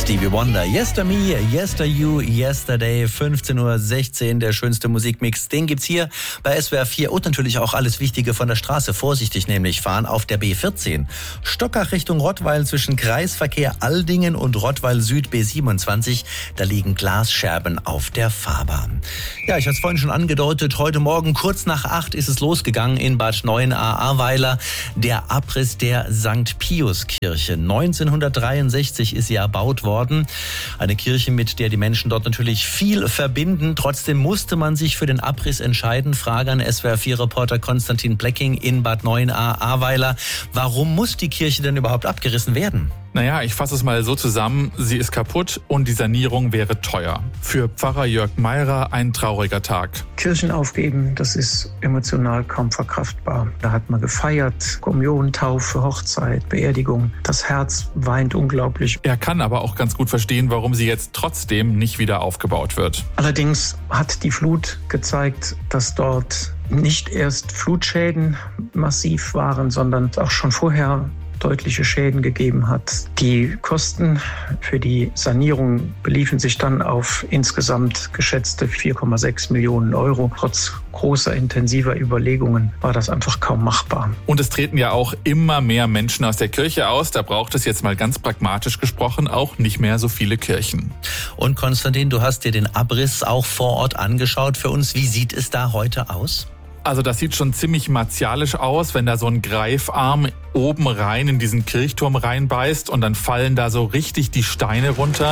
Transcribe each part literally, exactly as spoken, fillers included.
Stevie Wonder, Yester Me, Yester You, Yesterday, fünfzehn Uhr sechzehn, der schönste Musikmix, den gibt's hier bei S W R vier und natürlich auch alles Wichtige von der Straße. Vorsichtig nämlich fahren auf der B vierzehn. Stockach Richtung Rottweil zwischen Kreisverkehr Aldingen und Rottweil Süd B siebenundzwanzig, da liegen Glasscherben auf der Fahrbahn. Ja, ich hatte es vorhin schon angedeutet, heute Morgen kurz nach acht ist es losgegangen in Bad Neuenahr-Ahrweiler. Der Abriss der Sankt Pius Kirche. neunzehnhundertdreiundsechzig ist sie erbaut worden. Eine Kirche, mit der die Menschen dort natürlich viel verbinden. Trotzdem musste man sich für den Abriss entscheiden. Frage an S W R vier Reporter Konstantin Blecking in Bad Neuenahr-Ahrweiler. Warum muss die Kirche denn überhaupt abgerissen werden? Naja, ich fasse es mal so zusammen. Sie ist kaputt und die Sanierung wäre teuer. Für Pfarrer Jörg Meirer ein trauriger Tag. Kirchen aufgeben, das ist emotional kaum verkraftbar. Da hat man gefeiert, Kommunion, Taufe, Hochzeit, Beerdigung. Das Herz weint unglaublich. Er kann aber auch ganz gut verstehen, warum sie jetzt trotzdem nicht wieder aufgebaut wird. Allerdings hat die Flut gezeigt, dass dort nicht erst Flutschäden massiv waren, sondern auch schon vorher deutliche Schäden gegeben hat. Die Kosten für die Sanierung beliefen sich dann auf insgesamt geschätzte vier Komma sechs Millionen Euro. Trotz großer, intensiver Überlegungen war das einfach kaum machbar. Und es treten ja auch immer mehr Menschen aus der Kirche aus. Da braucht es jetzt mal ganz pragmatisch gesprochen auch nicht mehr so viele Kirchen. Und Konstantin, du hast dir den Abriss auch vor Ort angeschaut für uns. Wie sieht es da heute aus? Also das sieht schon ziemlich martialisch aus, wenn da so ein Greifarm oben rein in diesen Kirchturm reinbeißt und dann fallen da so richtig die Steine runter.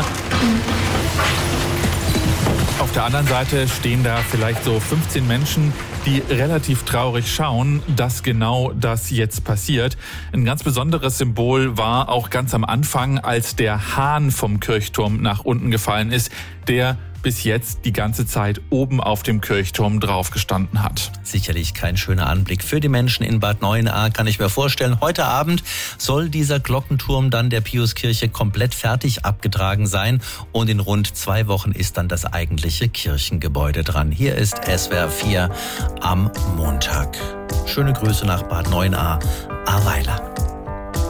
Auf der anderen Seite stehen da vielleicht so fünfzehn Menschen, die relativ traurig schauen, dass genau das jetzt passiert. Ein ganz besonderes Symbol war auch ganz am Anfang, als der Hahn vom Kirchturm nach unten gefallen ist, der bis jetzt die ganze Zeit oben auf dem Kirchturm drauf gestanden hat. Sicherlich kein schöner Anblick für die Menschen in Bad Neuenahr, kann ich mir vorstellen. Heute Abend soll dieser Glockenturm dann der Piuskirche komplett fertig abgetragen sein und in rund zwei Wochen ist dann das eigentliche Kirchengebäude dran. Hier ist S W R vier am Montag. Schöne Grüße nach Bad Neuenahr-Ahrweiler.